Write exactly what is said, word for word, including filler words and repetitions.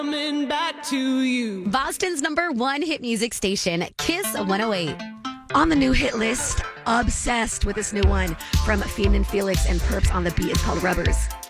Coming back to you. Boston's number one hit music station, Kiss one oh eight. On the new hit list, obsessed with this new one from Fiend and Felix and Perps on the Beat. It's called Rubbers.